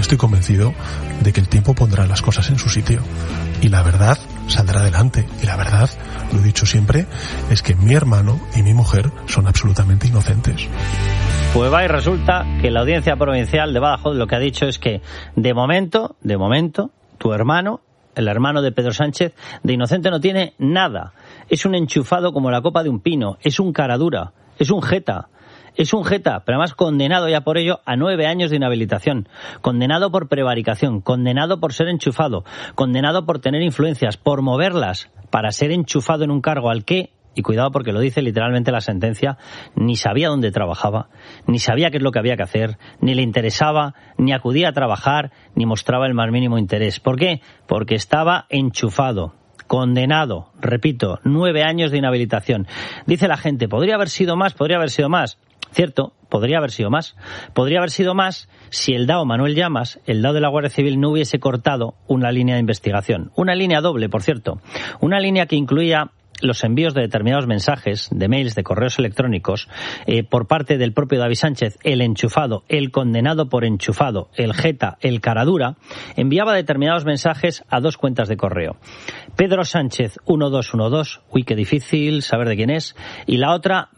estoy convencido de que el tiempo pondrá las cosas en su sitio y la verdad saldrá adelante. Y la verdad, lo he dicho siempre, es que mi hermano y mi mujer son absolutamente inocentes. Pues va y resulta que la Audiencia Provincial de Badajoz lo que ha dicho es que de momento, tu hermano, el hermano de Pedro Sánchez, de inocente no tiene nada. Es un enchufado como la copa de un pino, es un caradura, es un jeta, pero además condenado ya por ello a 9 años de inhabilitación, condenado por prevaricación, condenado por ser enchufado, condenado por tener influencias, por moverlas para ser enchufado en un cargo al que, y cuidado porque lo dice literalmente la sentencia, ni sabía dónde trabajaba, ni sabía qué es lo que había que hacer, ni le interesaba, ni acudía a trabajar, ni mostraba el más mínimo interés. ¿Por qué? Porque estaba enchufado, condenado, repito, 9 años de inhabilitación. Dice la gente, ¿podría haber sido más? Cierto, podría haber sido más. Podría haber sido más si el DAO Manuel Llamas, el DAO de la Guardia Civil, no hubiese cortado una línea de investigación. Una línea doble, por cierto. Una línea que incluía los envíos de determinados mensajes, de mails, de correos electrónicos, por parte del propio David Sánchez, el enchufado, el condenado por enchufado, el jeta, el caradura, enviaba determinados mensajes a 2 cuentas de correo. Pedro Sánchez 1212, uy, qué difícil saber de quién es, y la otra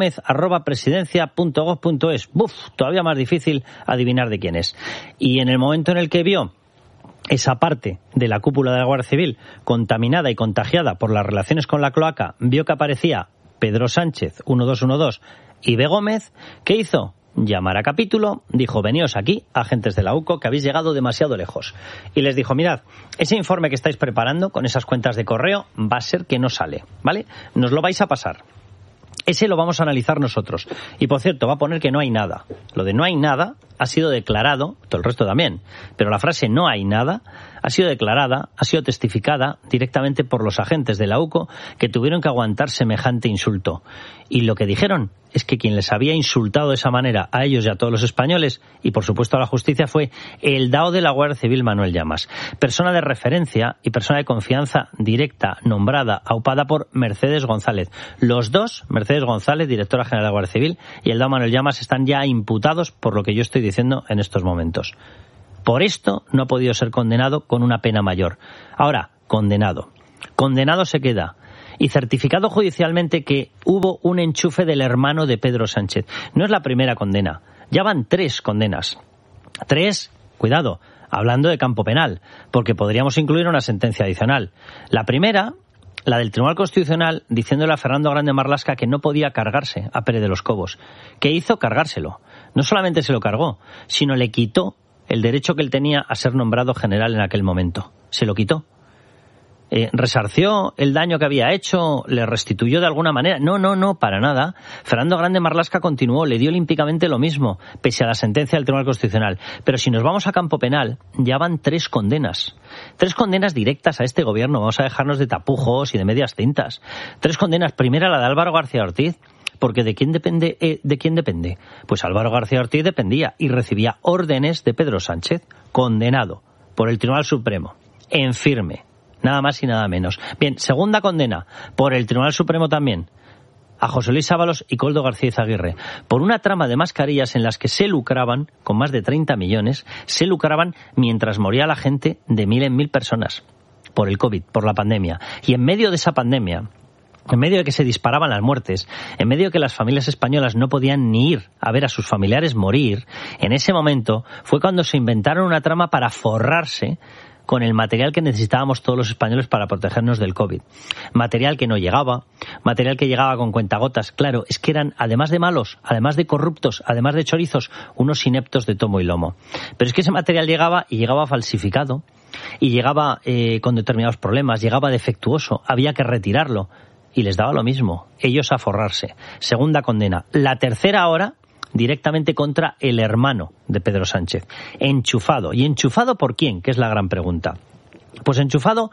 bgomez@presidencia.gov.es, todavía más difícil adivinar de quién es. Y en el momento en el que vio esa parte de la cúpula de la Guardia Civil contaminada y contagiada por las relaciones con la cloaca, vio que aparecía Pedro Sánchez 1212 y B. Gómez, ¿qué hizo? Llamar a capítulo, dijo, veníos aquí, agentes de la UCO, que habéis llegado demasiado lejos. Y les dijo, mirad, ese informe que estáis preparando con esas cuentas de correo va a ser que no sale, ¿vale? Nos lo vais a pasar. Ese lo vamos a analizar nosotros. Y por cierto, va a poner que no hay nada. Lo de no hay nada ha sido declarado, todo el resto también, pero la frase no hay nada ha sido declarada, ha sido testificada directamente por los agentes de la UCO que tuvieron que aguantar semejante insulto. Y lo que dijeron es que quien les había insultado de esa manera a ellos y a todos los españoles, y por supuesto a la justicia, fue el DAO de la Guardia Civil Manuel Llamas, persona de referencia y persona de confianza directa, nombrada, aupada por Mercedes González. Los dos, Mercedes González, directora general de la Guardia Civil, y el DAO Manuel Llamas, están ya imputados por lo que yo estoy diciendo en estos momentos. Por esto no ha podido ser condenado con una pena mayor. Ahora, condenado. Condenado se queda. Y certificado judicialmente que hubo un enchufe del hermano de Pedro Sánchez. No es la primera condena. Ya van 3 condenas. 3, cuidado, hablando de campo penal, porque podríamos incluir una sentencia adicional. La primera, la del Tribunal Constitucional, diciéndole a Fernando Grande Marlaska que no podía cargarse a Pérez de los Cobos. ¿Qué hizo? Cargárselo. No solamente se lo cargó, sino le quitó el derecho que él tenía a ser nombrado general en aquel momento. Se lo quitó. ¿Resarció el daño que había hecho? ¿Le restituyó de alguna manera? No, para nada. Fernando Grande Marlaska continuó, le dio olímpicamente lo mismo, pese a la sentencia del Tribunal Constitucional. Pero si nos vamos a campo penal, ya van 3 condenas. 3 condenas directas a este gobierno. Vamos a dejarnos de tapujos y de medias tintas. 3 condenas. Primera, la de Álvaro García Ortiz. Porque ¿de quién depende? Pues Álvaro García Ortiz dependía y recibía órdenes de Pedro Sánchez, condenado por el Tribunal Supremo, en firme, nada más y nada menos. Bien, segunda condena, por el Tribunal Supremo también, a José Luis Ábalos y Koldo García Izaguirre, por una trama de mascarillas en las que se lucraban, con más de 30 millones, se lucraban mientras moría la gente de 1000 en 1000 personas, por el COVID, por la pandemia. Y en medio de esa pandemia, en medio de que se disparaban las muertes, en medio de que las familias españolas no podían ni ir a ver a sus familiares morir, en ese momento fue cuando se inventaron una trama para forrarse con el material que necesitábamos todos los españoles para protegernos del COVID. Material que no llegaba, material que llegaba con cuentagotas. Claro, es que eran, además de malos, además de corruptos, además de chorizos, unos ineptos de tomo y lomo. Pero es que ese material llegaba y llegaba falsificado, y llegaba con determinados problemas, llegaba defectuoso, había que retirarlo. Y les daba lo mismo, ellos a forrarse. Segunda condena. La tercera ahora, directamente contra el hermano de Pedro Sánchez. Enchufado. ¿Y enchufado por quién? Que es la gran pregunta. Pues enchufado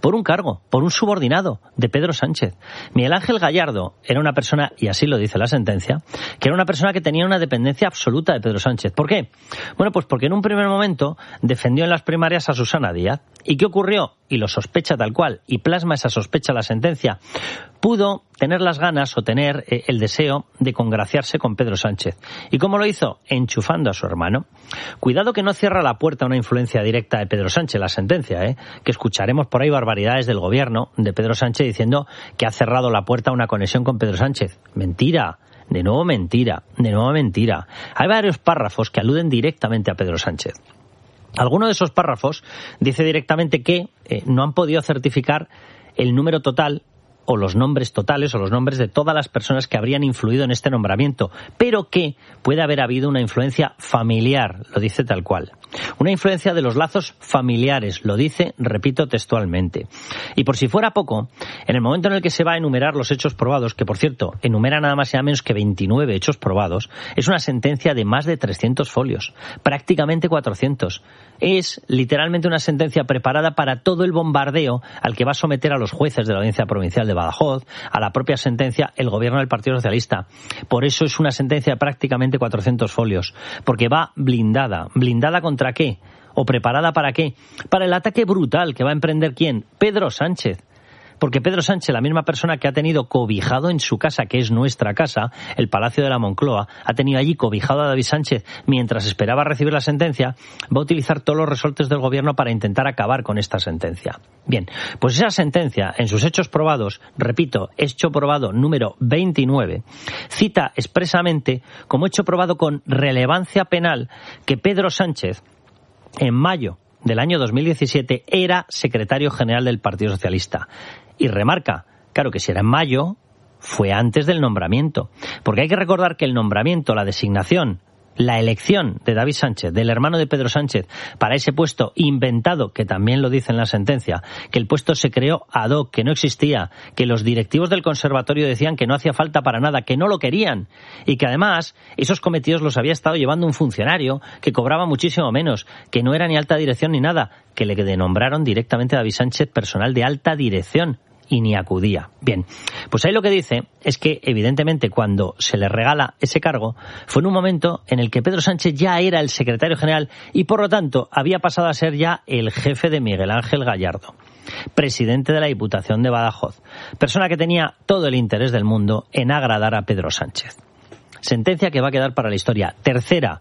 por un cargo, por un subordinado de Pedro Sánchez. Miguel Ángel Gallardo era una persona, y así lo dice la sentencia, que era una persona que tenía una dependencia absoluta de Pedro Sánchez. ¿Por qué? Bueno, pues porque en un primer momento defendió en las primarias a Susana Díaz. ¿Y qué ocurrió? Y lo sospecha tal cual, y plasma esa sospecha la sentencia. Pudo tener las ganas o tener el deseo de congraciarse con Pedro Sánchez. ¿Y cómo lo hizo? Enchufando a su hermano. Cuidado que no cierra la puerta a una influencia directa de Pedro Sánchez, la sentencia, que escucharemos por ahí barbaridades del gobierno de Pedro Sánchez diciendo que ha cerrado la puerta a una conexión con Pedro Sánchez. Mentira. De nuevo mentira. De nuevo mentira. Hay varios párrafos que aluden directamente a Pedro Sánchez. Alguno de esos párrafos dice directamente que no han podido certificar el número total o los nombres totales o los nombres de todas las personas que habrían influido en este nombramiento, pero que puede haber habido una influencia familiar, lo dice tal cual. Una influencia de los lazos familiares, lo dice, repito textualmente. Y por si fuera poco, en el momento en el que se va a enumerar los hechos probados, que por cierto, enumera nada más y nada menos que 29 hechos probados, es una sentencia de más de 300 folios, prácticamente 400. Es literalmente una sentencia preparada para todo el bombardeo al que va a someter a los jueces de la Audiencia Provincial de Badajoz, a la propia sentencia, el gobierno del Partido Socialista. Por eso es una sentencia de prácticamente 400 folios, porque va blindada. ¿Blindada contra qué? ¿O preparada para qué? Para el ataque brutal que va a emprender ¿quién? Pedro Sánchez. Porque Pedro Sánchez, la misma persona que ha tenido cobijado en su casa, que es nuestra casa, el Palacio de la Moncloa, ha tenido allí cobijado a David Sánchez mientras esperaba recibir la sentencia, va a utilizar todos los resortes del gobierno para intentar acabar con esta sentencia. Bien, pues esa sentencia, en sus hechos probados, repito, hecho probado número 29, cita expresamente como hecho probado con relevancia penal que Pedro Sánchez, en mayo del año 2017, era secretario general del Partido Socialista. Y remarca, claro que si era en mayo, fue antes del nombramiento. Porque hay que recordar que el nombramiento, la designación, la elección de David Sánchez, del hermano de Pedro Sánchez, para ese puesto inventado, que también lo dice en la sentencia, que el puesto se creó ad hoc, que no existía, que los directivos del conservatorio decían que no hacía falta para nada, que no lo querían, y que además esos cometidos los había estado llevando un funcionario que cobraba muchísimo menos, que no era ni alta dirección ni nada, que le denombraron directamente a David Sánchez personal de alta dirección, y ni acudía. Bien, pues ahí lo que dice es que evidentemente cuando se le regala ese cargo fue en un momento en el que Pedro Sánchez ya era el secretario general y por lo tanto había pasado a ser ya el jefe de Miguel Ángel Gallardo, presidente de la Diputación de Badajoz, persona que tenía todo el interés del mundo en agradar a Pedro Sánchez. Sentencia que va a quedar para la historia. Tercera,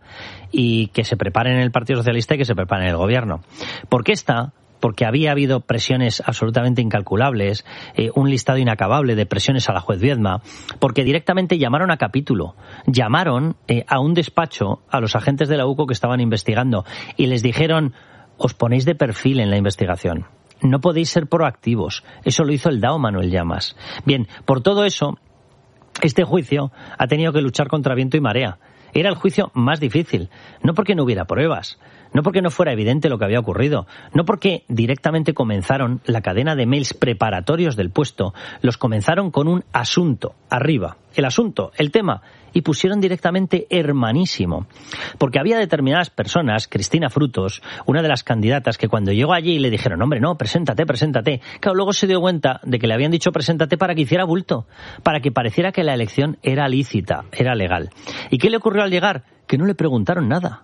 y que se prepare en el Partido Socialista y que se prepare en el gobierno. ¿Por qué esta? Porque había habido presiones absolutamente incalculables, un listado inacabable de presiones a la juez Viedma, porque directamente llamaron a capítulo, llamaron a un despacho a los agentes de la UCO que estaban investigando y les dijeron, os ponéis de perfil en la investigación, no podéis ser proactivos. Eso lo hizo el DAO Manuel Llamas. Bien, por todo eso, este juicio ha tenido que luchar contra viento y marea. Era el juicio más difícil, no porque no hubiera pruebas, no porque no fuera evidente lo que había ocurrido, no porque directamente comenzaron la cadena de mails preparatorios del puesto, los comenzaron con un asunto, arriba, el asunto, el tema, y pusieron directamente hermanísimo. Porque había determinadas personas, Cristina Frutos, una de las candidatas, que cuando llegó allí le dijeron, hombre, no, preséntate, preséntate. Claro, luego se dio cuenta de que le habían dicho preséntate para que hiciera bulto, para que pareciera que la elección era lícita, era legal. ¿Y qué le ocurrió al llegar? Que no le preguntaron nada.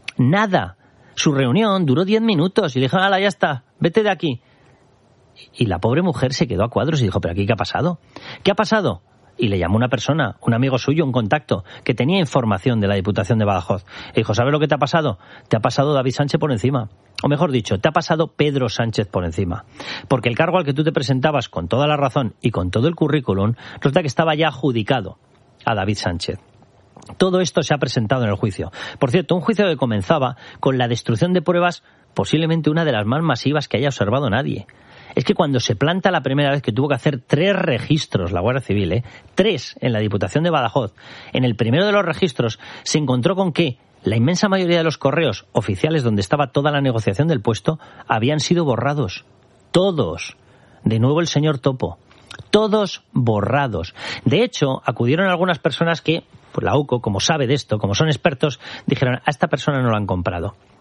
Nada. Su reunión duró 10 minutos y le dijeron, hala, ya está, vete de aquí. Y la pobre mujer se quedó a cuadros y dijo, ¿pero aquí qué ha pasado? ¿Qué ha pasado? Y le llamó una persona, un amigo suyo, un contacto, que tenía información de la Diputación de Badajoz. Y dijo, ¿sabes lo que te ha pasado? Te ha pasado David Sánchez por encima. O mejor dicho, te ha pasado Pedro Sánchez por encima. Porque el cargo al que tú te presentabas con toda la razón y con todo el currículum, resulta que estaba ya adjudicado a David Sánchez. Todo esto se ha presentado en el juicio. Por cierto, un juicio que comenzaba con la destrucción de pruebas, posiblemente una de las más masivas que haya observado nadie. Es que cuando se planta la primera vez que tuvo que hacer 3 registros la Guardia Civil, 3 en la Diputación de Badajoz, en el primero de los registros se encontró con que la inmensa mayoría de los correos oficiales donde estaba toda la negociación del puesto habían sido borrados. Todos. De nuevo el señor Topo. Todos borrados. De hecho, acudieron algunas personas que, pues la UCO, como sabe de esto, como son expertos, dijeron, a esta persona no la han comprado.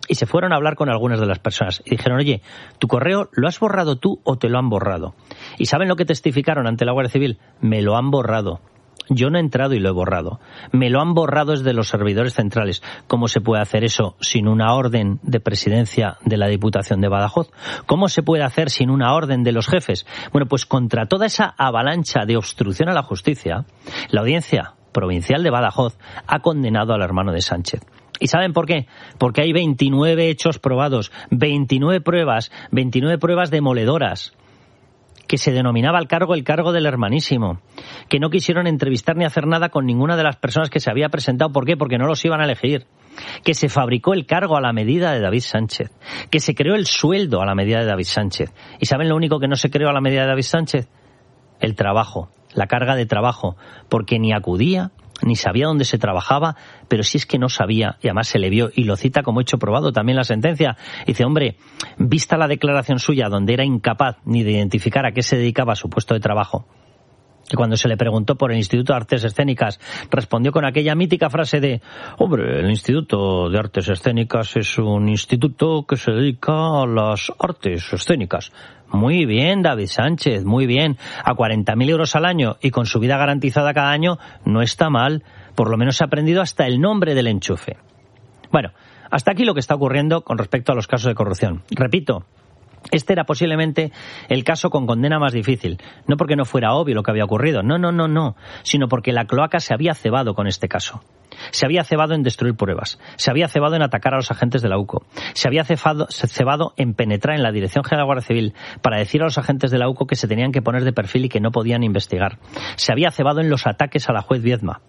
y se fueron a hablar con algunas de las personas y dijeron, oye, ¿tu correo lo has borrado tú o te lo han borrado? ¿Y saben lo que testificaron ante la Guardia Civil? Me lo han borrado. Yo no he entrado y lo he borrado. Me lo han borrado desde los servidores centrales. ¿Cómo se puede hacer eso sin una orden de presidencia de la Diputación de Badajoz? ¿Cómo se puede hacer sin una orden de los jefes? Bueno, pues contra toda esa avalancha de obstrucción a la justicia, la Audiencia Provincial de Badajoz ha condenado al hermano de Sánchez. ¿Y saben por qué? Porque hay 29 hechos probados, 29 pruebas demoledoras, que se denominaba el cargo del hermanísimo, que no quisieron entrevistar ni hacer nada con ninguna de las personas que se había presentado. ¿Por qué? Porque no los iban a elegir. Que se fabricó el cargo a la medida de David Sánchez. Que se creó el sueldo a la medida de David Sánchez. ¿Y saben lo único que no se creó a la medida de David Sánchez? El trabajo, la carga de trabajo, porque ni acudía, ni sabía dónde se trabajaba, pero si es que no sabía, y además se le vio, y lo cita como hecho probado también la sentencia. Dice, hombre, vista la declaración suya donde era incapaz ni de identificar a qué se dedicaba su puesto de trabajo, y cuando se le preguntó por el Instituto de Artes Escénicas, respondió con aquella mítica frase de, hombre, el Instituto de Artes Escénicas es un instituto que se dedica a las artes escénicas. Muy bien, David Sánchez, muy bien. A 40.000 euros al año y con su vida garantizada cada año no está mal. Por lo menos se ha aprendido hasta el nombre del enchufe. Bueno, hasta aquí lo que está ocurriendo con respecto a los casos de corrupción. Repito, este era posiblemente el caso con condena más difícil. No porque no fuera obvio lo que había ocurrido, no, sino porque la cloaca se había cebado con este caso. Se había cebado en destruir pruebas, se había cebado en atacar a los agentes de la UCO, se había cebado en penetrar en la Dirección General de la Guardia Civil para decir a los agentes de la UCO que se tenían que poner de perfil y que no podían investigar. Se había cebado en los ataques a la juez Viedma.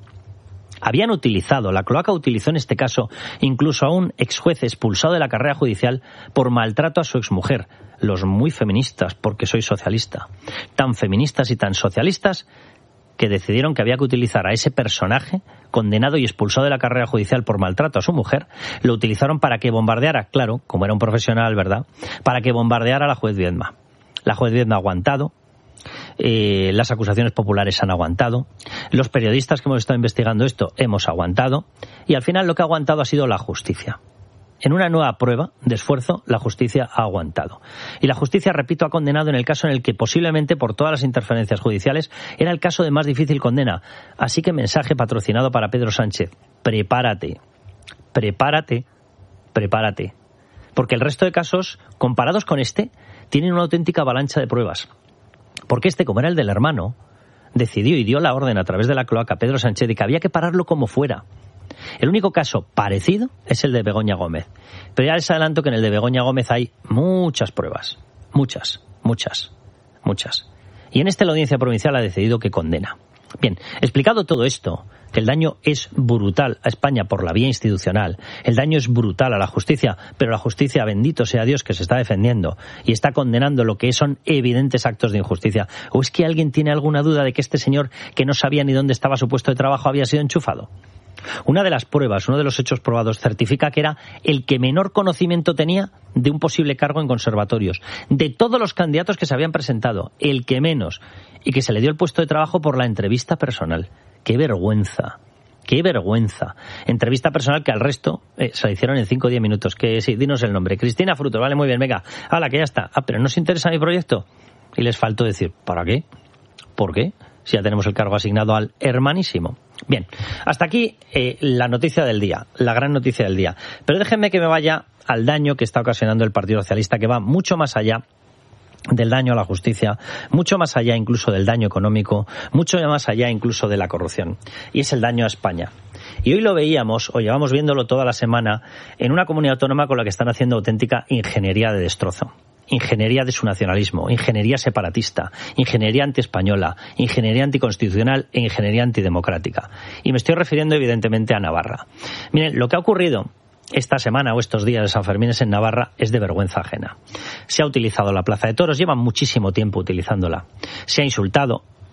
La cloaca utilizó en este caso incluso a un exjuez expulsado de la carrera judicial por maltrato a su exmujer. Los muy feministas, porque soy socialista. Tan feministas y tan socialistas que decidieron que había que utilizar a ese personaje condenado y expulsado de la carrera judicial por maltrato a su mujer, lo utilizaron para que bombardeara, claro, como era un profesional, ¿verdad?, para que bombardeara a la juez Viedma. La juez Viedma ha aguantado, las acusaciones populares han aguantado, los periodistas que hemos estado investigando esto hemos aguantado, y al final lo que ha aguantado ha sido la justicia. En una nueva prueba de esfuerzo, la justicia ha aguantado. Y la justicia, repito, ha condenado en el caso en el que posiblemente por todas las interferencias judiciales era el caso de más difícil condena. Así que mensaje patrocinado para Pedro Sánchez. Prepárate. Porque el resto de casos, comparados con este, tienen una auténtica avalancha de pruebas. Porque este, como era el del hermano, decidió y dio la orden a través de la cloaca a Pedro Sánchez de que había que pararlo como fuera. El único caso parecido es el de Begoña Gómez. Pero ya les adelanto que en el de Begoña Gómez hay muchas pruebas. Muchas. Y en este la Audiencia Provincial ha decidido que condena. Bien, explicado todo esto, que el daño es brutal a España por la vía institucional, el daño es brutal a la justicia, pero la justicia, bendito sea Dios, que se está defendiendo y está condenando lo que son evidentes actos de injusticia. ¿O es que alguien tiene alguna duda de que este señor, que no sabía ni dónde estaba su puesto de trabajo, había sido enchufado? Una de las pruebas, uno de los hechos probados, certifica que era el que menor conocimiento tenía de un posible cargo en conservatorios. De todos los candidatos que se habían presentado, el que menos. Y que se le dio el puesto de trabajo por la entrevista personal. ¡Qué vergüenza! ¡Qué vergüenza! Entrevista personal que al resto se la hicieron en 5 o 10 minutos. Que sí, dinos el nombre. Cristina Fruto, vale, muy bien, venga. ¡Hala, que ya está! Ah, pero ¿no os interesa mi proyecto? Y les faltó decir, ¿para qué? ¿Por qué? Si ya tenemos el cargo asignado al hermanísimo. Bien, hasta aquí la noticia del día, la gran noticia del día. Pero déjenme que me vaya al daño que está ocasionando el Partido Socialista, que va mucho más allá del daño a la justicia, mucho más allá incluso del daño económico, mucho más allá incluso de la corrupción. Y es el daño a España. Y hoy lo veíamos, o llevamos viéndolo toda la semana, en una comunidad autónoma con la que están haciendo auténtica ingeniería de destrozo. Ingeniería de su nacionalismo, ingeniería separatista, ingeniería antiespañola, ingeniería anticonstitucional e ingeniería antidemocrática. Y me estoy refiriendo evidentemente a Navarra. Miren, lo que ha ocurrido esta semana o estos días de San Fermín en Navarra es de vergüenza ajena. Se ha utilizado la Plaza de Toros, llevan muchísimo tiempo utilizándola. Se ha insultado,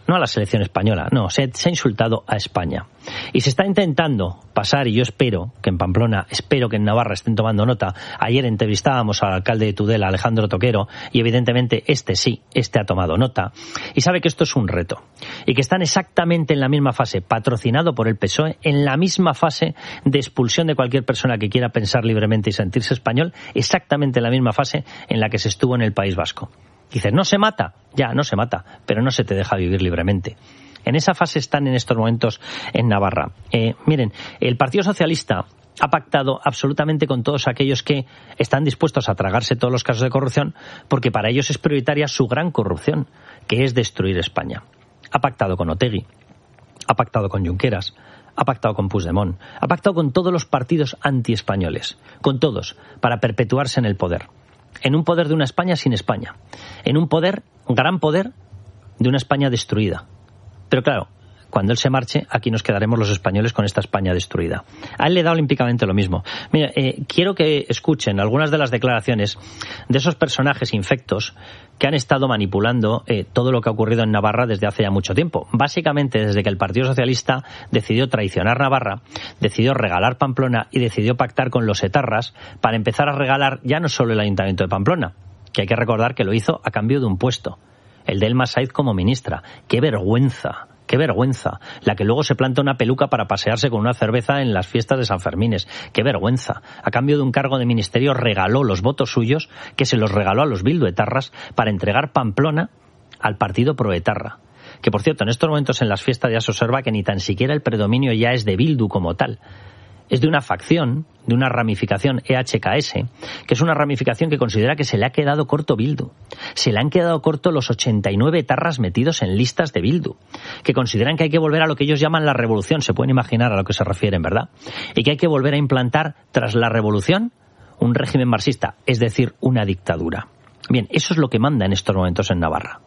no a la selección española, no, se ha insultado a España. Y se está intentando pasar, y yo espero que en Pamplona, espero que en Navarra estén tomando nota. Ayer entrevistábamos al alcalde de Tudela, Alejandro Toquero, y evidentemente este ha tomado nota, y sabe que esto es un reto, y que están exactamente en la misma fase, patrocinado por el PSOE, en la misma fase de expulsión de cualquier persona que quiera pensar libremente y sentirse español, exactamente en la misma fase en la que se estuvo en el País Vasco. Dices, ¿no se mata? Ya, no se mata, pero no se te deja vivir libremente. En esa fase están en estos momentos en Navarra. Miren, el Partido Socialista ha pactado absolutamente con todos aquellos que están dispuestos a tragarse todos los casos de corrupción, porque para ellos es prioritaria su gran corrupción, que es destruir España. Ha pactado con Otegi, ha pactado con Junqueras, ha pactado con Puigdemont, ha pactado con todos los partidos antiespañoles, con todos, para perpetuarse en el poder. En un poder de una España sin España. En un poder, un gran poder, de una España destruida. Pero claro, cuando él se marche, aquí nos quedaremos los españoles con esta España destruida. A él le da olímpicamente lo mismo. Mira, quiero que escuchen algunas de las declaraciones de esos personajes infectos que han estado manipulando todo lo que ha ocurrido en Navarra desde hace ya mucho tiempo. Básicamente, desde que el Partido Socialista decidió traicionar Navarra, decidió regalar Pamplona y decidió pactar con los etarras para empezar a regalar ya no solo el Ayuntamiento de Pamplona, que hay que recordar que lo hizo a cambio de un puesto, el de Elma Saiz como ministra. ¡Qué vergüenza! ¡Qué vergüenza! La que luego se planta una peluca para pasearse con una cerveza en las fiestas de San Fermines. ¡Qué vergüenza! A cambio de un cargo de ministerio regaló los votos suyos, que se los regaló a los bilduetarras, para entregar Pamplona al partido proetarra. Que, por cierto, en estos momentos en las fiestas ya se observa que ni tan siquiera el predominio ya es de Bildu como tal. Es de una facción, de una ramificación EHKS, que es una ramificación que considera que se le ha quedado corto Bildu. Se le han quedado corto los 89 etarras metidos en listas de Bildu, que consideran que hay que volver a lo que ellos llaman la revolución, se pueden imaginar a lo que se refieren, ¿verdad? Y que hay que volver a implantar, tras la revolución, un régimen marxista, es decir, una dictadura. Bien, eso es lo que manda en estos momentos en Navarra.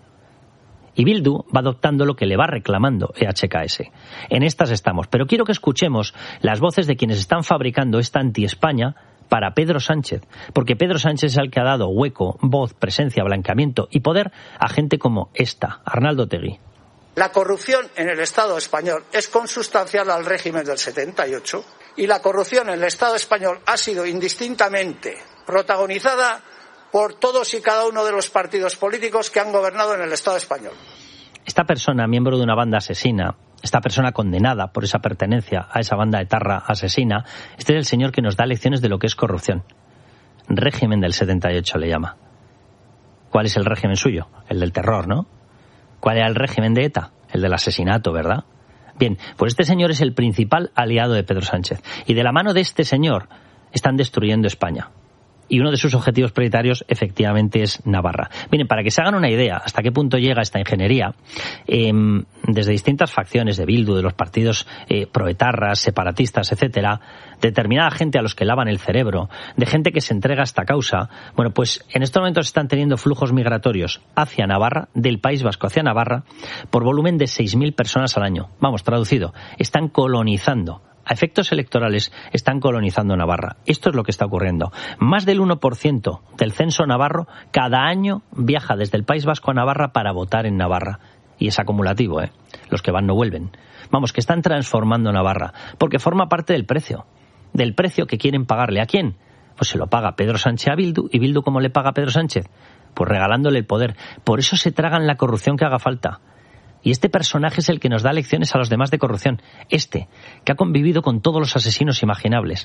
Y Bildu va adoptando lo que le va reclamando EHKS. En estas estamos. Pero quiero que escuchemos las voces de quienes están fabricando esta anti-España para Pedro Sánchez. Porque Pedro Sánchez es el que ha dado hueco, voz, presencia, blanqueamiento y poder a gente como esta, Arnaldo Otegi. La corrupción en el Estado español es consustancial al régimen del 78 y la corrupción en el Estado español ha sido indistintamente protagonizada por todos y cada uno de los partidos políticos que han gobernado en el Estado español. Esta persona, miembro de una banda asesina, esta persona condenada por esa pertenencia a esa banda etarra asesina, este es el señor que nos da lecciones de lo que es corrupción. Régimen del 78 le llama. ¿Cuál es el régimen suyo? El del terror, ¿no? ¿Cuál era el régimen de ETA? El del asesinato, ¿verdad? Bien, pues este señor es el principal aliado de Pedro Sánchez. Y de la mano de este señor están destruyendo España. Y uno de sus objetivos prioritarios, efectivamente, es Navarra. Miren, para que se hagan una idea hasta qué punto llega esta ingeniería, desde distintas facciones de Bildu, de los partidos proetarras, separatistas, etcétera, determinada gente a los que lavan el cerebro, de gente que se entrega a esta causa, bueno, pues en estos momentos están teniendo flujos migratorios hacia Navarra, del País Vasco hacia Navarra, por volumen de 6.000 personas al año. Vamos, traducido, están colonizando. A efectos electorales están colonizando Navarra. Esto es lo que está ocurriendo. Más del 1% del censo navarro cada año viaja desde el País Vasco a Navarra para votar en Navarra. Y es acumulativo, ¿eh? Los que van no vuelven. Vamos, que están transformando Navarra, porque forma parte del precio que quieren pagarle. ¿A quién? Pues se lo paga Pedro Sánchez a Bildu. ¿Y Bildu cómo le paga a Pedro Sánchez? Pues regalándole el poder. Por eso se tragan la corrupción que haga falta. Y este personaje es el que nos da lecciones a los demás de corrupción. Este, que ha convivido con todos los asesinos imaginables.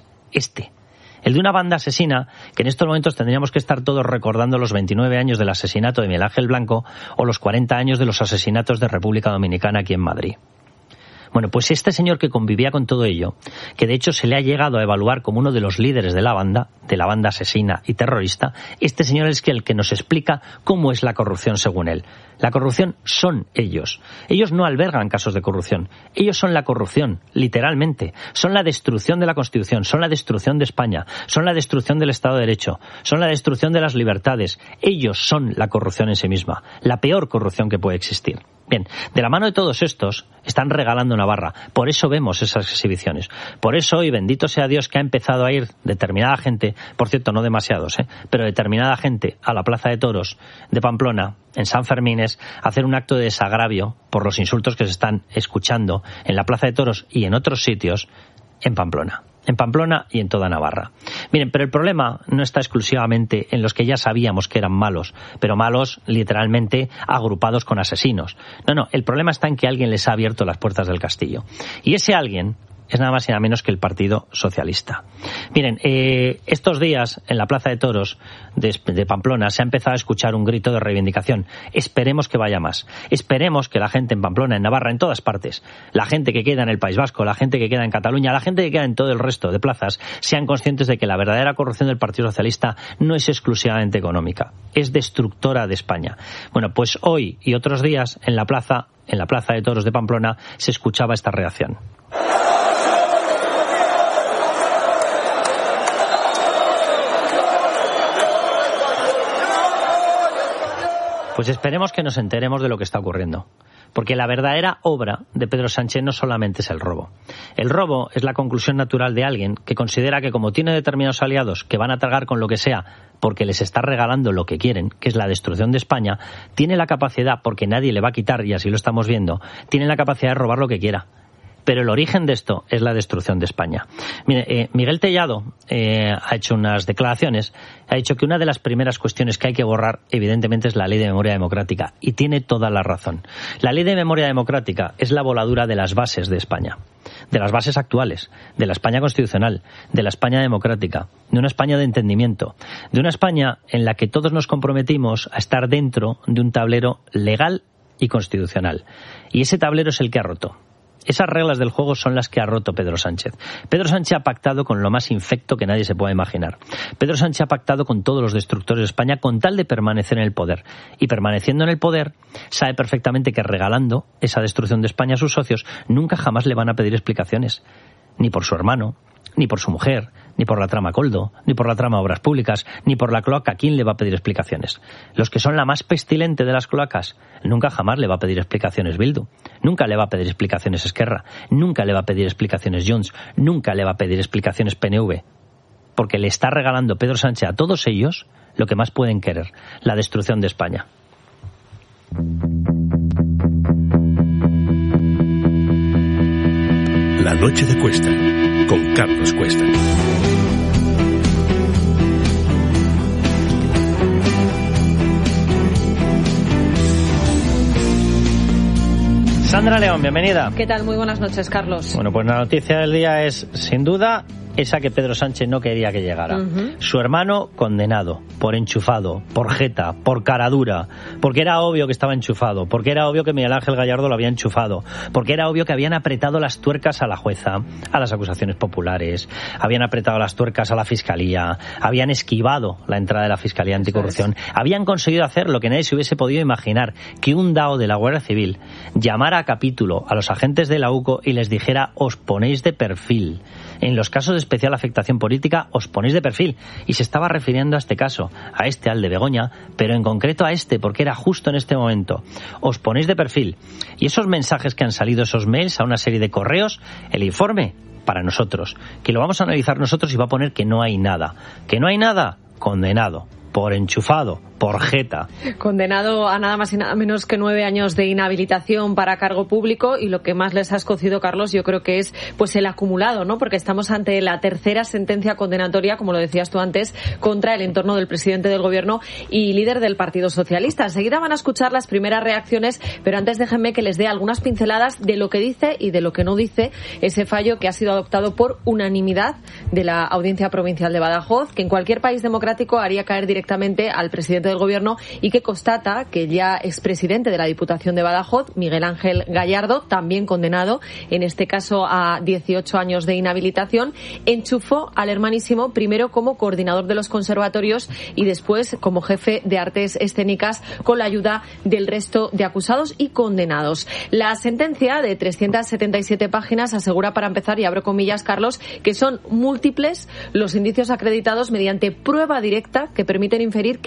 El de una banda asesina que en estos momentos tendríamos que estar todos recordando los 29 años del asesinato de Miguel Ángel Blanco o los 40 años de los asesinatos de República Dominicana aquí en Madrid. Bueno, pues este señor que convivía con todo ello, que de hecho se le ha llegado a evaluar como uno de los líderes de la banda asesina y terrorista, este señor es el que nos explica cómo es la corrupción según él. La corrupción son ellos. Ellos no albergan casos de corrupción. Ellos son la corrupción, literalmente. Son la destrucción de la Constitución, son la destrucción de España, son la destrucción del Estado de Derecho, son la destrucción de las libertades. Ellos son la corrupción en sí misma, la peor corrupción que puede existir. Bien, de la mano de todos estos están regalando Navarra. Por eso vemos esas exhibiciones. Por eso hoy, bendito sea Dios, que ha empezado a ir determinada gente, por cierto, no demasiados, pero determinada gente a la Plaza de Toros de Pamplona, en San Fermines, a hacer un acto de desagravio por los insultos que se están escuchando en la Plaza de Toros y en otros sitios en Pamplona y en toda Navarra. Miren, pero el problema no está exclusivamente en los que ya sabíamos que eran malos, pero malos literalmente agrupados con asesinos. No, el problema está en que alguien les ha abierto las puertas del castillo. Y ese alguien es nada más y nada menos que el Partido Socialista. Miren, estos días en la Plaza de Toros de Pamplona se ha empezado a escuchar un grito de reivindicación. Esperemos que vaya más. Esperemos que la gente en Pamplona, en Navarra, en todas partes, la gente que queda en el País Vasco, la gente que queda en Cataluña, la gente que queda en todo el resto de plazas, sean conscientes de que la verdadera corrupción del Partido Socialista no es exclusivamente económica, es destructora de España. Bueno, pues hoy y otros días en la Plaza de Toros de Pamplona se escuchaba esta reacción. Pues esperemos que nos enteremos de lo que está ocurriendo. Porque la verdadera obra de Pedro Sánchez no solamente es el robo. El robo es la conclusión natural de alguien que considera que como tiene determinados aliados que van a tragar con lo que sea porque les está regalando lo que quieren, que es la destrucción de España, tiene la capacidad, porque nadie le va a quitar, y así lo estamos viendo, tiene la capacidad de robar lo que quiera. Pero el origen de esto es la destrucción de España. Mire, Miguel Tellado ha hecho unas declaraciones, ha dicho que una de las primeras cuestiones que hay que borrar, evidentemente, es la Ley de Memoria Democrática, y tiene toda la razón. La Ley de Memoria Democrática es la voladura de las bases de España, de las bases actuales, de la España constitucional, de la España democrática, de una España de entendimiento, de una España en la que todos nos comprometimos a estar dentro de un tablero legal y constitucional. Y ese tablero es el que ha roto. Esas reglas del juego son las que ha roto Pedro Sánchez. Pedro Sánchez ha pactado con lo más infecto que nadie se pueda imaginar. Pedro Sánchez ha pactado con todos los destructores de España con tal de permanecer en el poder. Y permaneciendo en el poder, sabe perfectamente que regalando esa destrucción de España a sus socios, nunca jamás le van a pedir explicaciones. Ni por su hermano, ni por su mujer, ni por la trama Coldo, ni por la trama Obras Públicas, ni por la cloaca. ¿Quién le va a pedir explicaciones? Los que son la más pestilente de las cloacas, nunca jamás le va a pedir explicaciones Bildu, nunca le va a pedir explicaciones Esquerra, nunca le va a pedir explicaciones Junts, nunca le va a pedir explicaciones PNV, porque le está regalando Pedro Sánchez a todos ellos lo que más pueden querer, la destrucción de España. La noche de Cuesta, con Carlos Cuesta. Sandra León, bienvenida. ¿Qué tal? Muy buenas noches, Carlos. Bueno, pues la noticia del día es, sin duda, esa que Pedro Sánchez no quería que llegara. Su hermano condenado, por enchufado, por jeta, por caradura, porque era obvio que estaba enchufado, porque era obvio que Miguel Ángel Gallardo lo había enchufado, porque era obvio que habían apretado las tuercas a la jueza, a las acusaciones populares, habían apretado las tuercas a la Fiscalía, habían esquivado la entrada de la Fiscalía Anticorrupción, habían conseguido hacer lo que nadie se hubiese podido imaginar, que un DAO de la Guardia Civil llamara a capítulo a los agentes de la UCO y les dijera: os ponéis de perfil. En los casos de especial afectación política os ponéis de perfil. Y se estaba refiriendo a este caso, al de Begoña, pero en concreto a este, porque era justo en este momento. Os ponéis de perfil. Y esos mensajes que han salido, esos mails, a una serie de correos, el informe para nosotros, que lo vamos a analizar nosotros, y va a poner que no hay nada. Que no hay nada, condenado, por enchufado, por jeta. Condenado a nada más y nada menos que 9 años de inhabilitación para cargo público, y lo que más les ha escocido, Carlos, yo creo que es pues el acumulado, ¿no? Porque estamos ante la tercera sentencia condenatoria, como lo decías tú antes, contra el entorno del presidente del gobierno y líder del Partido Socialista. Enseguida van a escuchar las primeras reacciones, pero antes déjenme que les dé algunas pinceladas de lo que dice y de lo que no dice ese fallo que ha sido adoptado por unanimidad de la Audiencia Provincial de Badajoz, que en cualquier país democrático haría caer directamente al presidente del gobierno, y que constata que el ya expresidente de la Diputación de Badajoz, Miguel Ángel Gallardo, también condenado, en este caso a 18 años de inhabilitación, enchufó al hermanísimo primero como coordinador de los conservatorios y después como jefe de artes escénicas, con la ayuda del resto de acusados y condenados. La sentencia de 377 páginas asegura, para empezar, y abro comillas, Carlos, que son múltiples los indicios acreditados mediante prueba directa que permiten inferir que ninguno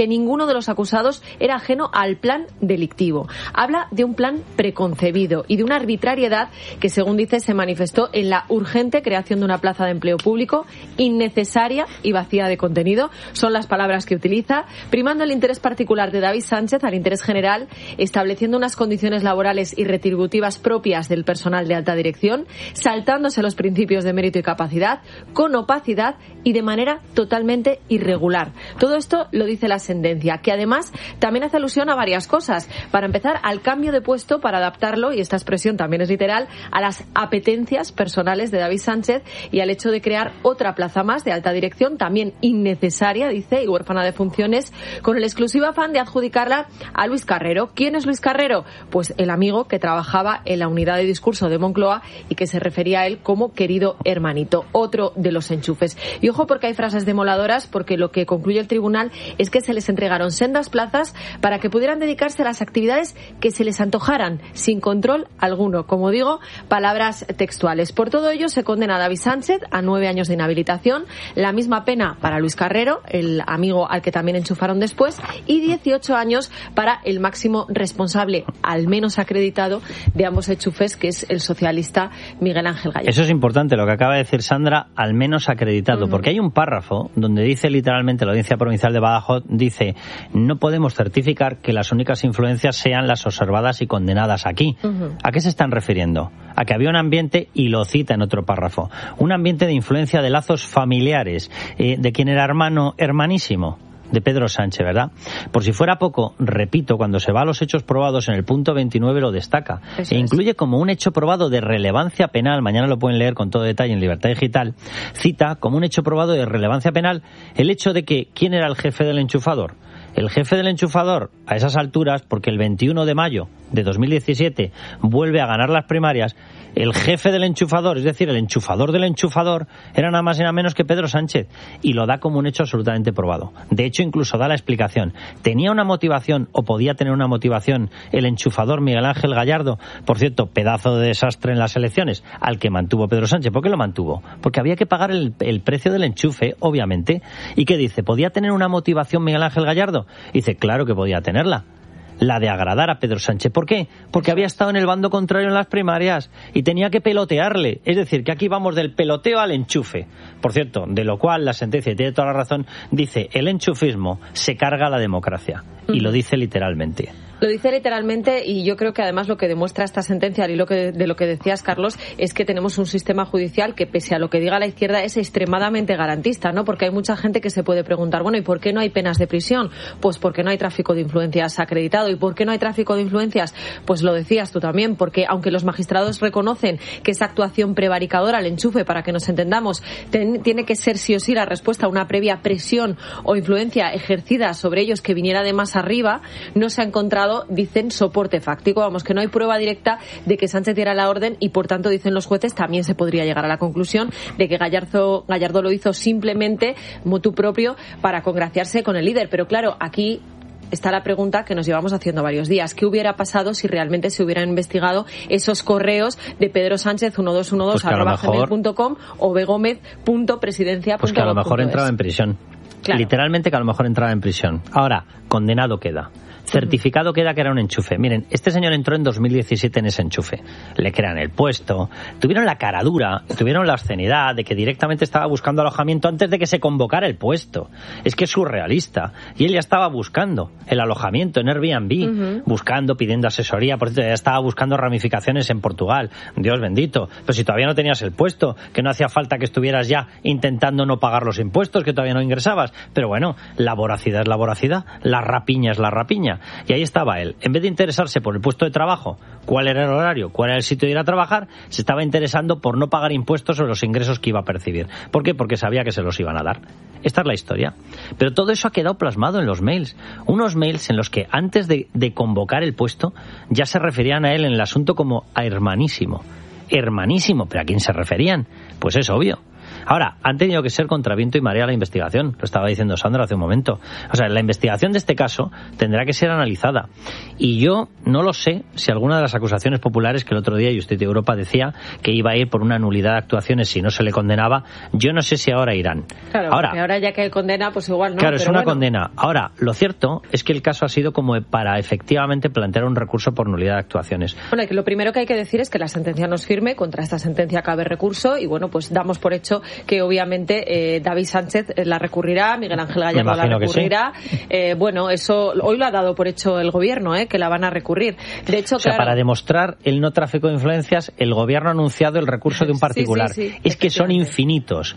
de los acusados era ajeno al plan delictivo. Habla de un plan preconcebido y de una arbitrariedad que, según dice, se manifestó en la urgente creación de una plaza de empleo público, innecesaria y vacía de contenido. Son las palabras que utiliza, primando el interés particular de David Sánchez al interés general, estableciendo unas condiciones laborales y retributivas propias del personal de alta dirección, saltándose los principios de mérito y capacidad, con opacidad y de manera totalmente irregular. Todo esto lo dice la sentencia, que además también hace alusión a varias cosas. Para empezar, al cambio de puesto para adaptarlo, y esta expresión también es literal, a las apetencias personales de David Sánchez y al hecho de crear otra plaza más de alta dirección, también innecesaria, dice, y huérfana de funciones, con el exclusivo afán de adjudicarla a Luis Carrero. ¿Quién es Luis Carrero? Pues el amigo que trabajaba en la unidad de discurso de Moncloa y que se refería a él como querido hermanito, otro de los enchufes. Y ojo, porque hay frases demoladoras, porque lo que concluye el tribunal es que se les entregaron sendas plazas para que pudieran dedicarse a las actividades que se les antojaran, sin control alguno. Como digo, palabras textuales. Por todo ello, se condena a David Sánchez a 9 años de inhabilitación, la misma pena para Luis Carrero, el amigo al que también enchufaron después, y 18 años para el máximo responsable, al menos acreditado, de ambos enchufes, que es el socialista Miguel Ángel Gallardo. Eso es importante, lo que acaba de decir Sandra, al menos acreditado, porque hay un párrafo donde dice literalmente la Audiencia Provincial de Badajoz, dice, no podemos certificar que las únicas influencias sean las observadas y condenadas aquí. ¿A qué se están refiriendo? A que había un ambiente, y lo cita en otro párrafo, un ambiente de influencia de lazos familiares, de quien era hermanísimo de Pedro Sánchez, ¿verdad? Por si fuera poco, repito, cuando se va a los hechos probados en el punto 29 lo destaca. Eso incluye como un hecho probado de relevancia penal, mañana lo pueden leer con todo detalle en Libertad Digital, cita como un hecho probado de relevancia penal el hecho de que, ¿quién era el jefe del enchufador? El jefe del enchufador, a esas alturas, porque el 21 de mayo de 2017 vuelve a ganar las primarias, el jefe del enchufador, es decir, el enchufador del enchufador, era nada más y nada menos que Pedro Sánchez, y lo da como un hecho absolutamente probado. De hecho, incluso da la explicación. ¿Tenía una motivación o podía tener una motivación el enchufador Miguel Ángel Gallardo? Por cierto, pedazo de desastre en las elecciones, al que mantuvo Pedro Sánchez. ¿Por qué lo mantuvo? Porque había que pagar el precio del enchufe, obviamente. ¿Y qué dice? ¿Podía tener una motivación Miguel Ángel Gallardo? Dice, claro que podía tenerla. La de agradar a Pedro Sánchez. ¿Por qué? Porque había estado en el bando contrario en las primarias y tenía que pelotearle. Es decir, que aquí vamos del peloteo al enchufe. Por cierto, de lo cual la sentencia, y tiene toda la razón, dice, el enchufismo se carga a la democracia. Y lo dice literalmente. Lo dice literalmente, y yo creo que además lo que demuestra esta sentencia, y de lo que decías, Carlos, es que tenemos un sistema judicial que, pese a lo que diga la izquierda, es extremadamente garantista, ¿no? Porque hay mucha gente que se puede preguntar, bueno, ¿y por qué no hay penas de prisión? Pues porque no hay tráfico de influencias acreditado. ¿Y por qué no hay tráfico de influencias? Pues lo decías tú también, porque aunque los magistrados reconocen que esa actuación prevaricadora, el enchufe, para que nos entendamos, tiene que ser sí o sí la respuesta a una previa presión o influencia ejercida sobre ellos que viniera de más arriba, no se ha encontrado, dicen, soporte fáctico. Vamos, que no hay prueba directa de que Sánchez diera la orden y, por tanto, dicen los jueces, también se podría llegar a la conclusión de que Gallardo lo hizo simplemente motu propio para congraciarse con el líder. Pero claro, aquí está la pregunta que nos llevamos haciendo varios días. ¿Qué hubiera pasado si realmente se hubieran investigado esos correos de Pedro Sánchez 1212@gmail.com o begomez.presidencia.gov.es? Pues que a lo mejor entraba en prisión. Claro. Literalmente que a lo mejor entraba en prisión. Ahora, condenado queda. Certificado queda que era un enchufe. Miren, este señor entró en 2017 en ese enchufe. Le crean el puesto, tuvieron la cara dura, tuvieron la obscenidad de que directamente estaba buscando alojamiento antes de que se convocara el puesto. Es que es surrealista. Y él ya estaba buscando el alojamiento en Airbnb, buscando, pidiendo asesoría. Por cierto, ya estaba buscando ramificaciones en Portugal. Dios bendito. Pero si todavía no tenías el puesto, que no hacía falta que estuvieras ya intentando no pagar los impuestos, que todavía no ingresabas. Pero bueno, la voracidad es la voracidad, la rapiña es la rapiña. Y ahí estaba él. En vez de interesarse por el puesto de trabajo, cuál era el horario, cuál era el sitio de ir a trabajar, se estaba interesando por no pagar impuestos sobre los ingresos que iba a percibir. ¿Por qué? Porque sabía que se los iban a dar. Esta es la historia. Pero todo eso ha quedado plasmado en los mails. Unos mails en los que antes de convocar el puesto ya se referían a él en el asunto como a hermanísimo. Hermanísimo. ¿Pero a quién se referían? Pues es obvio. Ahora, han tenido que ser contra viento y marea la investigación, lo estaba diciendo Sandra hace un momento. O sea, la investigación de este caso tendrá que ser analizada. Y yo no lo sé si alguna de las acusaciones populares que el otro día Justicia Europa decía que iba a ir por una nulidad de actuaciones si no se le condenaba, yo no sé si ahora irán. Claro, ahora ya que condena, pues igual no. Claro, pero es una bueno. condena. Ahora, lo cierto es que el caso ha sido como para efectivamente plantear un recurso por nulidad de actuaciones. Bueno, que lo primero que hay que decir es que la sentencia no es firme, contra esta sentencia cabe recurso y bueno, pues damos por hecho que obviamente David Sánchez la recurrirá, Miguel Ángel Gallardo la recurrirá. Sí. Bueno, eso hoy lo ha dado por hecho el gobierno, que la van a recurrir. De hecho, o sea, para demostrar el no tráfico de influencias, el gobierno ha anunciado el recurso de un particular. Sí, es que son infinitos.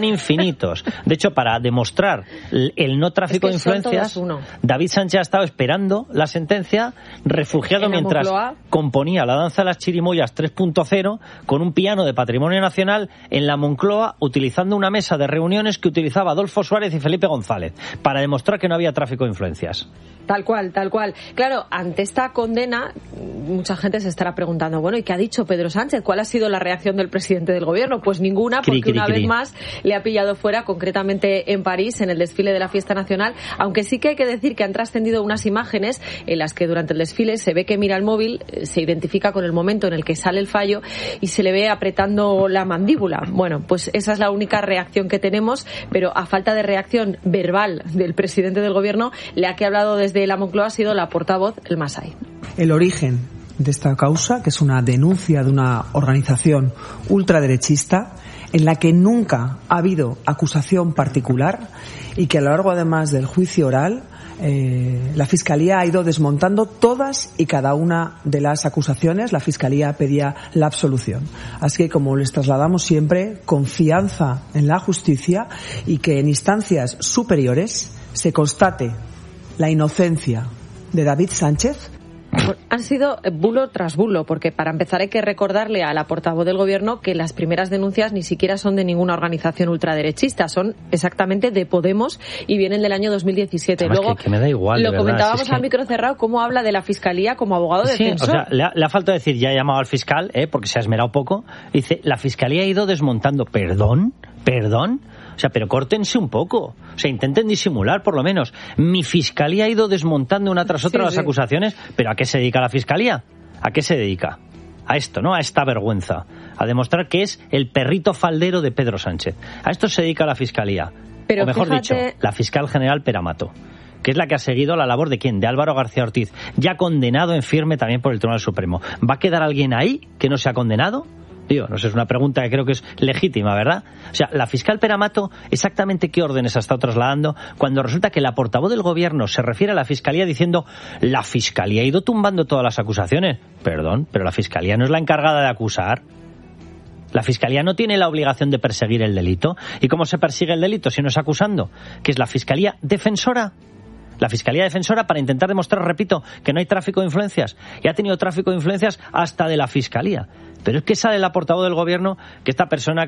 De hecho, para demostrar el no tráfico de influencias, David Sánchez ha estado esperando la sentencia, refugiado mientras componía la danza de las chirimoyas 3.0 con un piano de Patrimonio Nacional en la Moncloa, utilizando una mesa de reuniones que utilizaba Adolfo Suárez y Felipe González, para demostrar que no había tráfico de influencias. Tal cual. Claro, ante esta condena, mucha gente se estará preguntando, bueno, ¿y qué ha dicho Pedro Sánchez? ¿Cuál ha sido la reacción del presidente del gobierno? Pues ninguna, porque una vez más le ha pillado fuera, concretamente en París, en el desfile de la Fiesta Nacional, aunque sí que hay que decir que han trascendido unas imágenes en las que durante el desfile se ve que mira el móvil, se identifica con el momento en el que sale el fallo y se le ve apretando la mandíbula. Bueno, pues esa es la única reacción que tenemos, pero a falta de reacción verbal del presidente del gobierno, la que ha hablado desde la Moncloa ha sido la portavoz, el Masai. El origen de esta causa, que es una denuncia de una organización ultraderechista en la que nunca ha habido acusación particular y que a lo largo además del juicio oral la Fiscalía ha ido desmontando todas y cada una de las acusaciones. La Fiscalía pedía la absolución. Así que, como les trasladamos siempre, confianza en la justicia y que en instancias superiores se constate la inocencia de David Sánchez. Han sido bulo tras bulo, porque para empezar hay que recordarle a la portavoz del gobierno que las primeras denuncias ni siquiera son de ninguna organización ultraderechista, son exactamente de Podemos y vienen del año 2017. Además, luego que me da igual, lo comentábamos al micro cerrado, cómo habla de la Fiscalía como abogado defensor. O sea, le ha faltado decir, ya ha llamado al fiscal, porque se ha esmerado poco, dice, la Fiscalía ha ido desmontando. ¿Perdón? O sea, pero córtense un poco. O sea, intenten disimular, por lo menos. Mi Fiscalía ha ido desmontando una tras otra las acusaciones, pero ¿a qué se dedica la Fiscalía? ¿A qué se dedica? A esto, ¿no? A esta vergüenza. A demostrar que es el perrito faldero de Pedro Sánchez. A esto se dedica la Fiscalía. Pero o mejor dicho, la fiscal general Peramato, que es la que ha seguido la labor de ¿quién? De Álvaro García Ortiz, ya condenado en firme también por el Tribunal Supremo. ¿Va a quedar alguien ahí que no se ha condenado? Digo, no sé, es una pregunta que creo que es legítima, ¿verdad? O sea, la fiscal Peramato, ¿exactamente qué órdenes ha estado trasladando cuando resulta que la portavoz del gobierno se refiere a la Fiscalía diciendo la Fiscalía ha ido tumbando todas las acusaciones? Perdón, pero la Fiscalía no es la encargada de acusar. La Fiscalía no tiene la obligación de perseguir el delito. ¿Y cómo se persigue el delito si no es acusando? ¿Que es la Fiscalía defensora? La Fiscalía defensora para intentar demostrar, repito, que no hay tráfico de influencias. Y ha tenido tráfico de influencias hasta de la Fiscalía. Pero es que sale la portavoz del gobierno que esta persona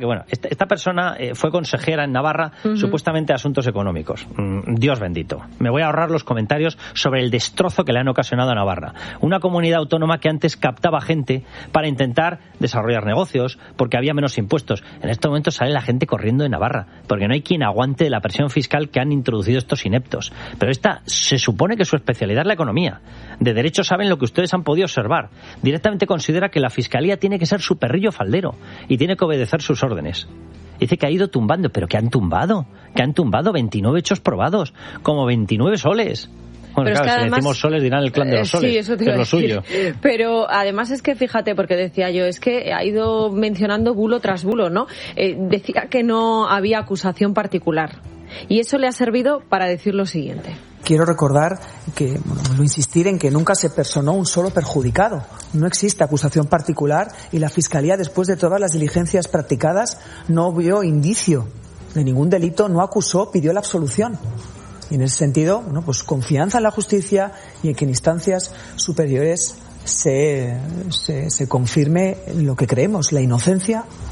fue consejera en Navarra, supuestamente de asuntos económicos. Dios bendito. Me voy a ahorrar los comentarios sobre el destrozo que le han ocasionado a Navarra. Una comunidad autónoma que antes captaba gente para intentar desarrollar negocios, porque había menos impuestos. En este momento sale la gente corriendo de Navarra, porque no hay quien aguante la presión fiscal que han introducido estos ineptos. Pero esta se supone que su especialidad es la economía. De derecho saben lo que ustedes han podido observar. Directamente considera que la Fiscalía tiene que ser su perrillo faldero y tiene que obedecer sus órdenes. Dice que ha ido tumbando, pero ¿qué han tumbado? Que han tumbado 29 hechos probados, como 29 soles. Bueno, pero claro, es que si además, decimos soles dirán el clan de los soles, sí, eso te que iba es lo a decir. suyo. Pero además es que fíjate, porque decía yo, es que ha ido mencionando bulo tras bulo, ¿no? Decía que no había acusación particular. Y eso le ha servido para decir lo siguiente. Quiero recordar que, vuelvo a insistir en que nunca se personó un solo perjudicado. No existe acusación particular y la Fiscalía, después de todas las diligencias practicadas, no vio indicio de ningún delito, no acusó, pidió la absolución. Y en ese sentido, pues confianza en la justicia y en que en instancias superiores se confirme lo que creemos, la inocencia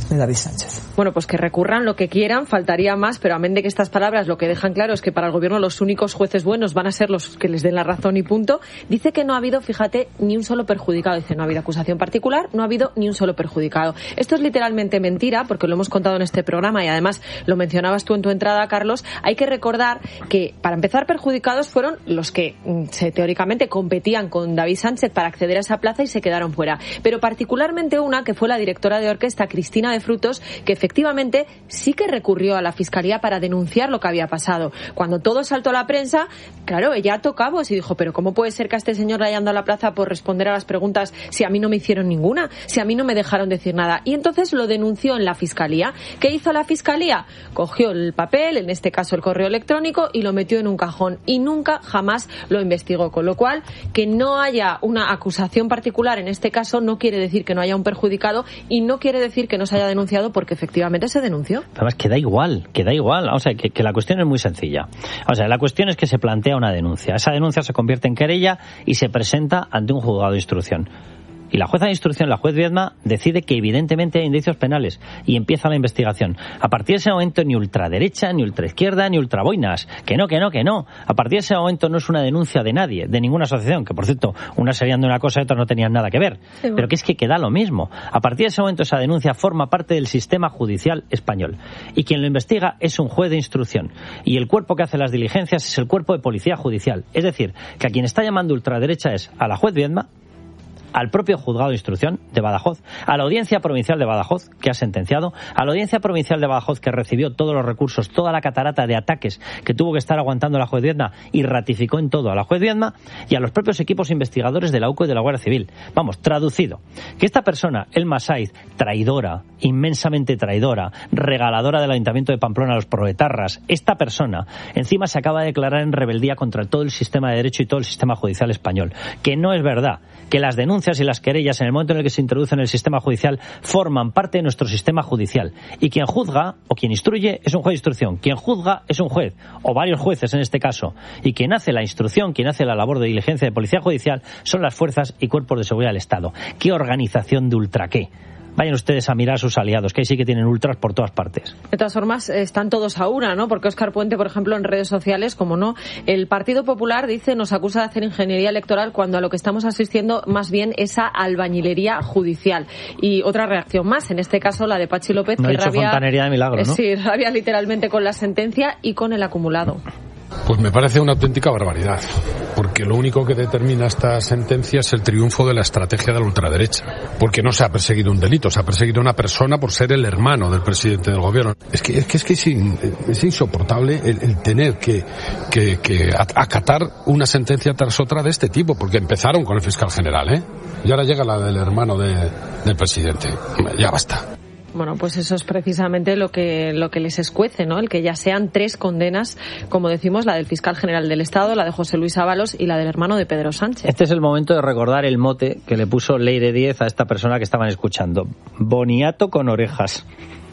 de David Sánchez. Bueno, pues que recurran lo que quieran, faltaría más, pero amén de que estas palabras lo que dejan claro es que para el gobierno los únicos jueces buenos van a ser los que les den la razón y punto. Dice que no ha habido, fíjate, ni un solo perjudicado. Dice, no ha habido acusación particular, no ha habido ni un solo perjudicado. Esto es literalmente mentira, porque lo hemos contado en este programa y además lo mencionabas tú en tu entrada, Carlos. Hay que recordar que, para empezar, perjudicados fueron los que teóricamente competían con David Sánchez para acceder a esa plaza y se quedaron fuera. Pero particularmente una que fue la directora de orquesta, Cristina de Frutos, que efectivamente sí que recurrió a la Fiscalía para denunciar lo que había pasado. Cuando todo saltó a la prensa, claro, ella ató cabos y dijo, pero ¿cómo puede ser que a este señor le hayan dado la plaza por responder a las preguntas si a mí no me hicieron ninguna? Si a mí no me dejaron decir nada. Y entonces lo denunció en la Fiscalía. ¿Qué hizo la Fiscalía? Cogió el papel, en este caso el correo electrónico, y lo metió en un cajón y nunca jamás lo investigó. Con lo cual, que no haya una acusación particular en este caso no quiere decir que no haya un perjudicado y no quiere decir que no se haya denunciado, porque efectivamente se denunció. Además, que da igual. O sea, que la cuestión es muy sencilla. O sea, la cuestión es que se plantea una denuncia. Esa denuncia se convierte en querella y se presenta ante un juzgado de instrucción. Y la jueza de instrucción, la juez Viedma, decide que evidentemente hay indicios penales y empieza la investigación. A partir de ese momento ni ultraderecha, ni ultraizquierda, ni ultraboinas. Que no. A partir de ese momento no es una denuncia de nadie, de ninguna asociación, que por cierto, unas serían de una cosa y otras no tenían nada que ver. Sí, bueno. Pero que es que da lo mismo. A partir de ese momento esa denuncia forma parte del sistema judicial español. Y quien lo investiga es un juez de instrucción. Y el cuerpo que hace las diligencias es el cuerpo de policía judicial. Es decir, que a quien está llamando ultraderecha es a la juez Viedma, al propio juzgado de instrucción de Badajoz, a la Audiencia Provincial de Badajoz, que ha sentenciado, a la Audiencia Provincial de Badajoz, que recibió todos los recursos, toda la catarata de ataques que tuvo que estar aguantando la juez Viedma y ratificó en todo a la juez Viedma, y a los propios equipos investigadores de la UCO y de la Guardia Civil. Vamos, traducido, que esta persona, Elma Saiz, traidora, inmensamente traidora, regaladora del Ayuntamiento de Pamplona a los proetarras, esta persona encima se acaba de declarar en rebeldía contra todo el sistema de derecho y todo el sistema judicial español. Que no es verdad, que las denuncias y las querellas en el momento en el que se introducen en el sistema judicial forman parte de nuestro sistema judicial, y quien juzga o quien instruye es un juez de instrucción, quien juzga es un juez o varios jueces en este caso, y quien hace la instrucción, quien hace la labor de diligencia de policía judicial son las fuerzas y cuerpos de seguridad del Estado. ¿Qué organización de ultra qué? Vayan ustedes a mirar a sus aliados, que ahí sí que tienen ultras por todas partes. De todas formas, están todos a una, ¿no? Porque Óscar Puente, por ejemplo, en redes sociales, como no, el Partido Popular dice, nos acusa de hacer ingeniería electoral cuando a lo que estamos asistiendo más bien es a albañilería judicial. Y otra reacción más, en este caso la de Pachi López, no que rabia, fontanería de milagro, ¿no? Sí, rabia literalmente con la sentencia y con el acumulado. Pues me parece una auténtica barbaridad, porque lo único que determina esta sentencia es el triunfo de la estrategia de la ultraderecha, porque no se ha perseguido un delito, se ha perseguido a una persona por ser el hermano del presidente del gobierno. Es insoportable el tener que acatar una sentencia tras otra de este tipo, porque empezaron con el fiscal general, y ahora llega la del hermano del presidente. Ya basta. Bueno, pues eso es precisamente lo que les escuece, ¿no? El que ya sean 3 condenas, como decimos, la del fiscal general del Estado, la de José Luis Ábalos y la del hermano de Pedro Sánchez. Este es el momento de recordar el mote que le puso Leire Díez a esta persona que estaban escuchando. Boniato con orejas.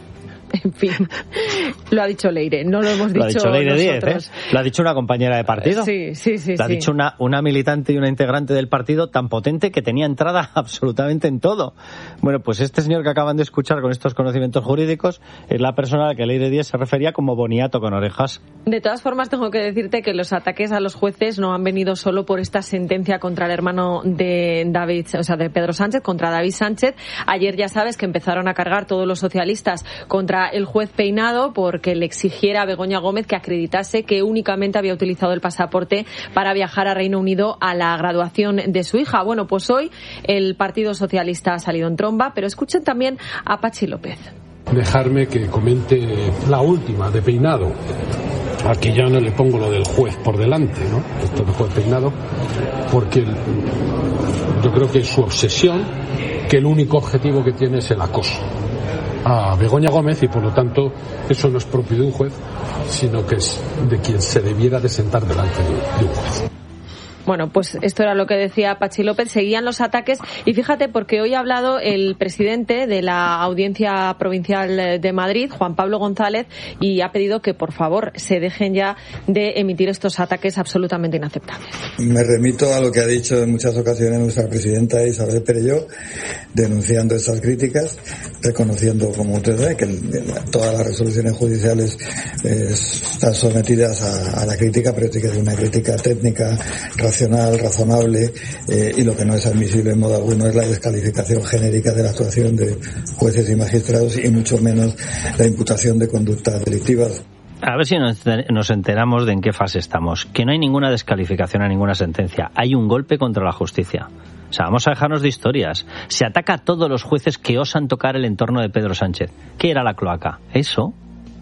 En fin, lo ha dicho Leire, no lo hemos dicho nosotros. Lo ha dicho Leire Díez, Lo ha dicho una compañera de partido. Sí. Lo ha dicho una militante y una integrante del partido tan potente que tenía entrada absolutamente en todo. Bueno, pues este señor que acaban de escuchar con estos conocimientos jurídicos es la persona a la que Leire Díez se refería como boniato con orejas. De todas formas, tengo que decirte que los ataques a los jueces no han venido solo por esta sentencia contra el hermano de de Pedro Sánchez, contra David Sánchez. Ayer ya sabes que empezaron a cargar todos los socialistas contra el juez Peinado porque le exigiera a Begoña Gómez que acreditase que únicamente había utilizado el pasaporte para viajar a Reino Unido a la graduación de su hija. Bueno, pues hoy el Partido Socialista ha salido en tromba, pero escuchen también a Pachi López. Dejarme que comente la última de Peinado. Aquí ya no le pongo lo del juez por delante, ¿no? Esto del juez Peinado, porque yo creo que es su obsesión, que el único objetivo que tiene es el acoso a Begoña Gómez, y por lo tanto eso no es propio de un juez, sino que es de quien se debiera de sentar delante de un juez. Bueno, pues esto era lo que decía Patxi López. Seguían los ataques y fíjate, porque hoy ha hablado el presidente de la Audiencia Provincial de Madrid, Juan Pablo González, y ha pedido que por favor se dejen ya de emitir estos ataques absolutamente inaceptables. Me remito a lo que ha dicho en muchas ocasiones nuestra presidenta Isabel Perelló, denunciando estas críticas, reconociendo, como usted ve, que todas las resoluciones judiciales están sometidas a la crítica, pero tiene que ser una crítica técnica, racional, razonable, y lo que no es admisible en modo alguno es la descalificación genérica de la actuación de jueces y magistrados, y mucho menos la imputación de conductas delictivas. A ver si nos enteramos de en qué fase estamos. Que no hay ninguna descalificación a ninguna sentencia. Hay un golpe contra la justicia. O sea, vamos a dejarnos de historias. Se ataca a todos los jueces que osan tocar el entorno de Pedro Sánchez. ¿Qué era la cloaca? Eso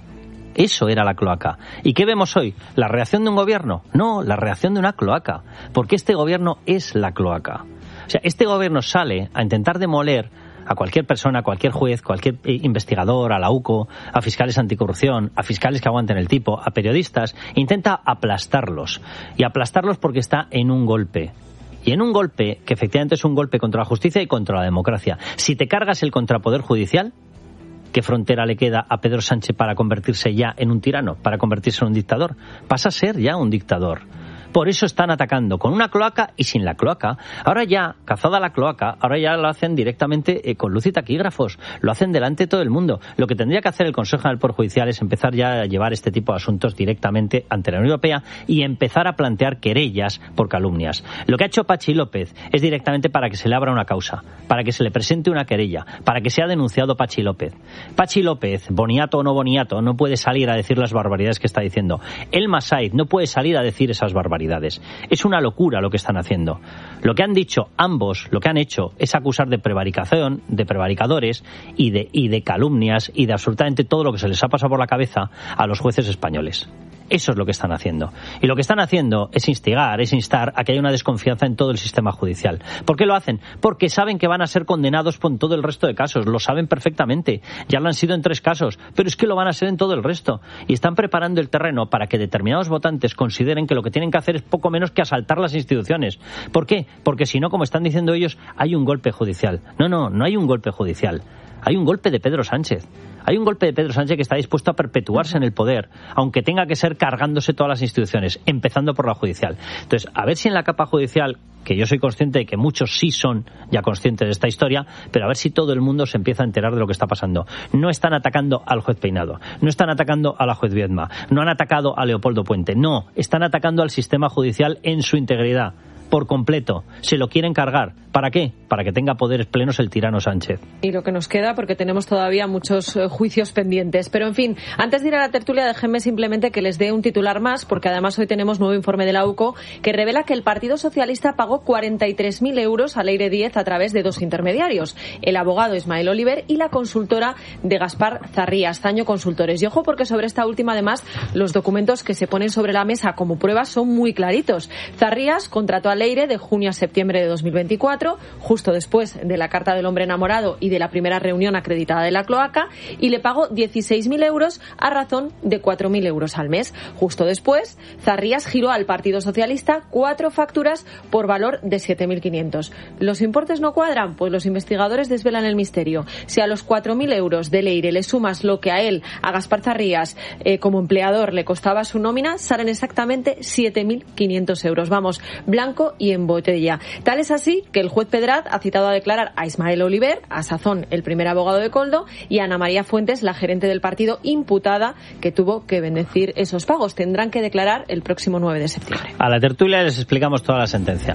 era la cloaca. ¿Y qué vemos hoy? ¿La reacción de un gobierno? No, la reacción de una cloaca. Porque este gobierno es la cloaca. O sea, este gobierno sale a intentar demoler a cualquier persona, a cualquier juez, cualquier investigador, a la UCO, a fiscales anticorrupción, a fiscales que aguanten el tipo, a periodistas, intenta aplastarlos. Y aplastarlos porque está en un golpe. Y en un golpe que efectivamente es un golpe contra la justicia y contra la democracia. Si te cargas el contrapoder judicial, ¿qué frontera le queda a Pedro Sánchez para convertirse ya en un tirano, para convertirse en un dictador? Pasa a ser ya un dictador. Por eso están atacando con una cloaca y sin la cloaca. Ahora ya, cazada la cloaca, ahora ya lo hacen directamente con luz y taquígrafos. Lo hacen delante de todo el mundo. Lo que tendría que hacer el Consejo del Poder Judicial es empezar ya a llevar este tipo de asuntos directamente ante la Unión Europea y empezar a plantear querellas por calumnias. Lo que ha hecho Patxi López es directamente para que se le abra una causa, para que se le presente una querella, para que sea denunciado Patxi López. Patxi López, boniato o no boniato, no puede salir a decir las barbaridades que está diciendo. Elma Said no puede salir a decir esas barbaridades. Es una locura lo que están haciendo. Lo que han dicho ambos, lo que han hecho es acusar de prevaricación, de prevaricadores y de calumnias y de absolutamente todo lo que se les ha pasado por la cabeza a los jueces españoles. Eso es lo que están haciendo. Y lo que están haciendo es instigar, es instar a que haya una desconfianza en todo el sistema judicial. ¿Por qué lo hacen? Porque saben que van a ser condenados por todo el resto de casos. Lo saben perfectamente. Ya lo han sido en 3 casos, pero es que lo van a ser en todo el resto. Y están preparando el terreno para que determinados votantes consideren que lo que tienen que hacer es poco menos que asaltar las instituciones. ¿Por qué? Porque si no, como están diciendo ellos, hay un golpe judicial. No hay un golpe judicial. Hay un golpe de Pedro Sánchez. Hay un golpe de Pedro Sánchez que está dispuesto a perpetuarse en el poder, aunque tenga que ser cargándose todas las instituciones, empezando por la judicial. Entonces, a ver si en la capa judicial, que yo soy consciente de que muchos sí son ya conscientes de esta historia, pero a ver si todo el mundo se empieza a enterar de lo que está pasando. No están atacando al juez Peinado, no están atacando a la juez Viedma, no han atacado a Leopoldo Puente, no, están atacando al sistema judicial en su integridad. Por completo, se lo quieren cargar. ¿Para qué? Para que tenga poderes plenos el tirano Sánchez. Y lo que nos queda, porque tenemos todavía muchos juicios pendientes. Pero en fin, antes de ir a la tertulia, déjenme simplemente que les dé un titular más, porque además hoy tenemos nuevo informe de la UCO que revela que el Partido Socialista pagó 43.000 euros a Leire Díez a través de 2 intermediarios, el abogado Ismael Oliver y la consultora de Gaspar Zarrías, Zaño Consultores. Y ojo, porque sobre esta última, además, los documentos que se ponen sobre la mesa como pruebas son muy claritos. Zarrías contrató a Leire de junio a septiembre de 2024, justo después de la Carta del Hombre Enamorado y de la primera reunión acreditada de la cloaca, y le pagó 16.000 euros a razón de 4.000 euros al mes. Justo después, Zarrías giró al Partido Socialista 4 facturas por valor de 7.500. ¿Los importes no cuadran? Pues los investigadores desvelan el misterio. Si a los 4.000 euros de Leire le sumas lo que a él, a Gaspar Zarrías, como empleador le costaba su nómina, salen exactamente 7.500 euros. Vamos, blanco y en botella. Tal es así que el juez Pedraz ha citado a declarar a Ismael Oliver, a sazón el primer abogado de Koldo, y a Ana María Fuentes, la gerente del partido imputada, que tuvo que bendecir esos pagos. Tendrán que declarar el próximo 9 de septiembre. A la tertulia les explicamos toda la sentencia.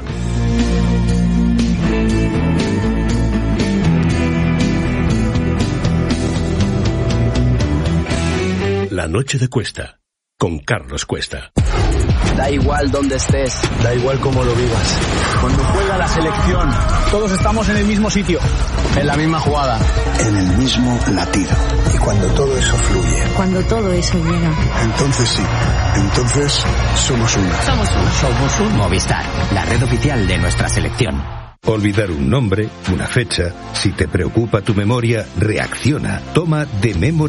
La noche de Cuesta, con Carlos Cuesta. Da igual dónde estés, da igual cómo lo vivas. Cuando juega la selección, todos estamos en el mismo sitio, en la misma jugada, en el mismo latido. Y cuando todo eso fluye, cuando todo eso llega, entonces sí, entonces somos uno. Somos un Movistar, la red oficial de nuestra selección. Olvidar un nombre, una fecha, si te preocupa tu memoria, reacciona, toma The Memory